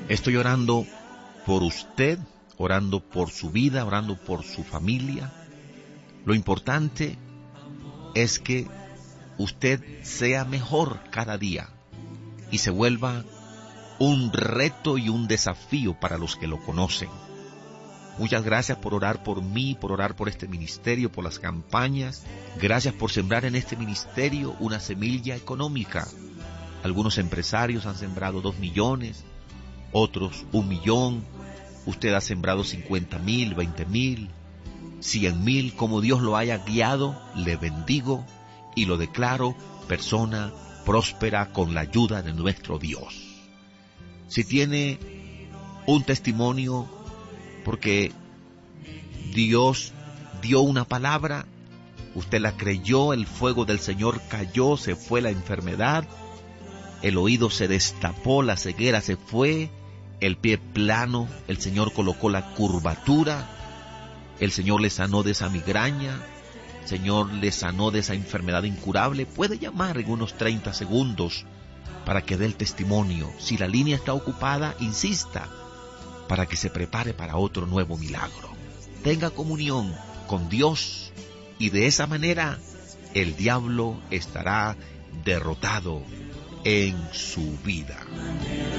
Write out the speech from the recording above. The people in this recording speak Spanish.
Estoy orando por usted, orando por su vida, orando por su familia. Lo importante es que usted sea mejor cada día y se vuelva un reto y un desafío para los que lo conocen. Muchas gracias por orar por mí, por orar por este ministerio, por las campañas. Gracias por sembrar en este ministerio una semilla económica. Algunos empresarios han sembrado 2 millones, otros 1 millón. Usted ha sembrado 50,000, 20,000, 100,000. Como Dios lo haya guiado, le bendigo y lo declaro persona próspera con la ayuda de nuestro Dios. Si tiene un testimonio porque Dios dio una palabra, usted la creyó, el fuego del Señor cayó, se fue la enfermedad, el oído se destapó, la ceguera se fue, el pie plano, el Señor colocó la curvatura, el Señor le sanó de esa migraña, el Señor le sanó de esa enfermedad incurable. Puede llamar en unos 30 segundos para que dé el testimonio. Si la línea está ocupada, insista para que se prepare para otro nuevo milagro. Tenga comunión con Dios y de esa manera el diablo estará derrotado en su vida.